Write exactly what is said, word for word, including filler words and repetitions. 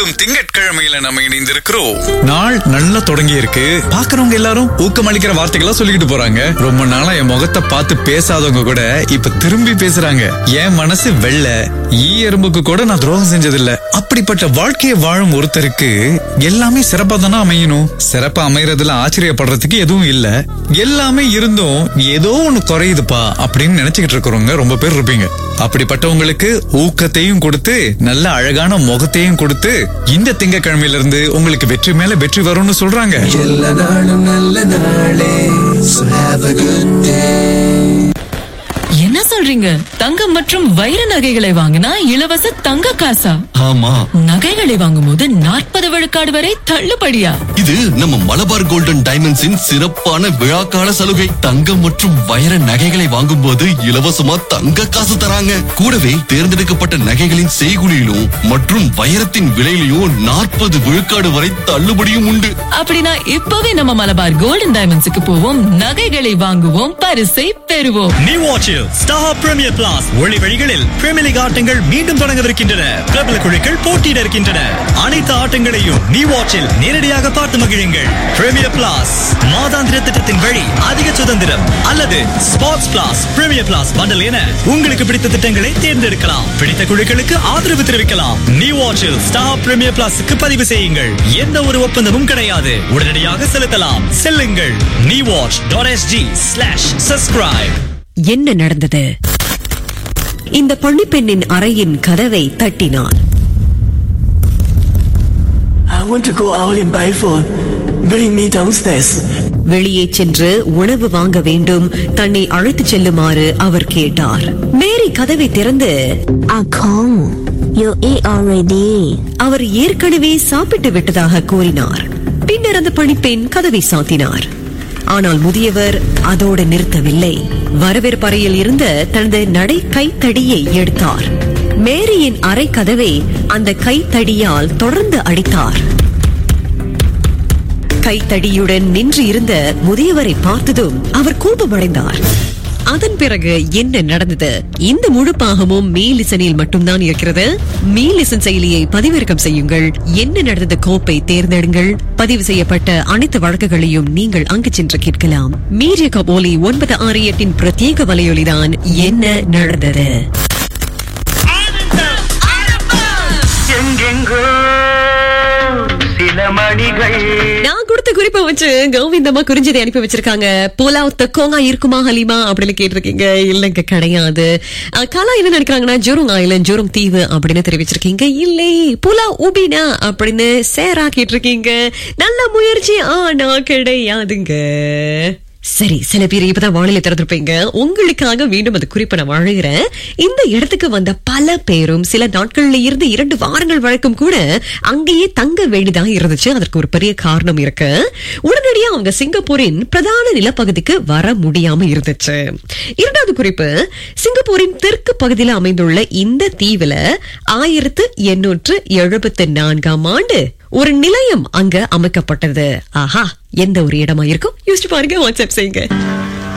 ஊக்கம் திங்கட்கிழமையில நம்ம இணைந்திருக்கிறோம். நாள் நல்லா தொடங்கி இருக்கு. பாக்குறவங்க எல்லாரும் ஊக்கம் அளிக்கிற வார்த்தைகளா சொல்லிக்கிட்டு போறாங்க. ரொம்ப நாளா என் முகத்தை பார்த்து பேசாதவங்க கூட இப்ப திரும்பி பேசுறாங்க. என் மனசு வெள்ள ஈ எறும்புக்கு கூட நான் துரோகம் செஞ்சதில்ல. அப்படிப்பட்ட வாழ்க்கையை வாழும் ஒருத்தருக்கு எல்லாமே சிறப்பா தானே அமையணும். சிறப்பா அமையறதுல ஆச்சரியப்படுறதுக்கு எதுவும் இல்ல. எல்லாமே இருந்தும் ஏதோ ஒண்ணு குறையுதுப்பா அப்படின்னு நினைச்சுக்கிட்டு இருக்கிறவங்க ரொம்ப பேர் இருப்பீங்க. அப்படிப்பட்டவங்களுக்கு ஊக்கத்தையும் கொடுத்து நல்ல அழகான முகத்தையும் கொடுத்து இந்த திங்கட்கிழமையில இருந்து உங்களுக்கு வெற்றி மேல வெற்றி வரும்னு சொல்றாங்க. எல்லா நாளும் நல்ல நாளே. So have a good day. என்ன சொல்றீங்க? தங்கம் மற்றும் வைர நகைகளை வாங்கினா இலவச தங்க காசா? ஆமா. நகைகளை வாங்கும் போது நாற்பது விழுக்காடு வரை தள்ளுபடியா? இது நம்ம மலபார் கோல்டன் டைமண்ட்ஸின் சிறப்பான விழாக்கால சலுகை. தங்கம் மற்றும் வைர நகைகளை வாங்கும் போது இலவசமா தங்க காசு தராங்க. கூடவே தேர்ந்தெடுக்கப்பட்ட நகைகளின் செய்குலியிலும் மற்றும் வைரத்தின் விலையிலும் நாற்பது விழுக்காடு வரை தள்ளுபடியும் உண்டு. அப்படின்னா இப்பவே நம்ம மலபார் கோல்டன் டைமண்ட்ஸுக்கு போவோம், நகைகளை வாங்குவோம், பரிசை பெறுவோம். நீ வாட்சில் ஸ்டார் பிரீமியர் பிளாஸ் ஒளி வழிகளில் பிரீமியர் லீக் ஆட்டங்கள் மீண்டும் தொடங்கவிருக்கின்றன. பிரபல குழுக்கள் போட்டியிட இருக்கின்றன. அனைத்து ஆட்டங்களையும் நீ வாட்சில் நேரடியாக பார்த்து மகிழுங்கள். பிரீமியர் பிளாஸ் மாதாந்திர திட்டத்தின் வழி அதிக சுதந்திரம் அல்லது ஸ்போர்ட்ஸ் பிளாஸ் பிரீமியர் பிளாஸ் பண்டல் என உங்களுக்கு பிடித்த திட்டங்களை தேர்ந்தெடுக்கலாம். பிடித்த குழுக்களுக்கு ஆதரவு தெரிவிக்கலாம். நீ வாட்சில் ஸ்டார் பிரீமியர் பிளாஸுக்கு பதிவு செய்யுங்கள். எந்த ஒரு ஒப்பந்தமும் கிடையாது. உடனடியாக செலுத்தலாம். செல்லுங்கள் நீ watch dot SG slash subscribe. என்ன நடந்தது? இந்த பணிப்பெண்ணின் அறையின் கதவை தட்டினார். I want to go out and buy food. Bring me downstairs. வெளியே சென்று உணவு வாங்க வேண்டும். தன்னை அழைத்து செல்லுமாறு அவர் கேட்டார். மேரி கதவை திறந்து, Akong, you eat already. அவர் ஏற்கனவே சாப்பிட்டு விட்டதாக கூறினார். பின்னர் அந்த பணிப்பெண் கதவை சாத்தினார். ஆனால் முதியவர் அதோடு நிறுத்தவில்லை. வரவேற்பறையில் இருந்த தனது நடை கைத்தடியை எடுத்தார். மேரியின் அறை கதவை அந்த கைத்தடியால் தொடர்ந்து அடித்தார். கைத்தடியுடன் நின்று இருந்த முதியவரை பார்த்ததும் அவர் கோபமடைந்தார். அதன் பிறகு என்ன நடந்தது? இந்த முழு பாகமும் மீலிசனில் மட்டும்தான் இருக்கிறது. மீலிசன் செயலியை பதிவிறக்கம் செய்யுங்கள். என்ன நடந்தது கோப்பை தேர்ந்தெடுங்கள். பதிவு செய்யப்பட்ட அனைத்து வழக்குகளையும் நீங்கள் அங்கு சென்று கேட்கலாம். மீடியா கபோலி ஒன்பது ஆறு எட்டின் பிரத்யேக வலையொலிதான் என்ன நடந்தது. நான் கொடுத்த குறிப்பை வச்சு கோவிந்தம்மா குறிஞ்சதை அனுப்பி வச்சிருக்காங்க. புலாவ் தக்கோங்கா இருக்குமா ஹலிமா அப்படின்னு கேட்டிருக்கீங்க. இல்லங்க, கிடையாது. கலா என்ன நினைக்கிறாங்கன்னா ஜோருங் ஆயிலன் ஜோருங் தீவு அப்படின்னு தெரிவிச்சிருக்கீங்க. இல்லை, புலாவ் உபினா அப்படின்னு சேரா கேட்டிருக்கீங்க. நல்ல முயற்சி, ஆனா கிடையாதுங்க. சரி, சில பேர் இப்பதான் வானிலை திறந்திருப்பீங்க. உங்களுக்காக மீண்டும் அந்த குறிப்பை நான் வழங்குறேன். இந்த இடத்துக்கு வந்த பல பேரும் சில நாட்கள்ல இருந்து இரண்டு வாரங்கள் வரைக்கும் கூட அங்கேயே தங்க வேண்டிதான் இருந்துச்சு. அதற்கு ஒரு பெரிய காரணம் இருக்கு. உடனடியா அவங்க சிங்கப்பூரின் பிரதான நிலப்பகுதிக்கு வர முடியாம இருந்துச்சு. இரண்டாவது குறிப்பு, சிங்கப்பூரின் தெற்கு பகுதியில் அமைந்துள்ள இந்த தீவுல ஆயிரத்து எண்ணூற்று எழுபத்தி நான்காம் ஆண்டு ஒரு நிலையம் அங்க அமைக்கப்பட்டது. ஆஹா, எந்த ஒரு இடமா இருக்கும் யோசிச்சு பாருங்க. வாட்ஸ்அப் செய்யுங்க.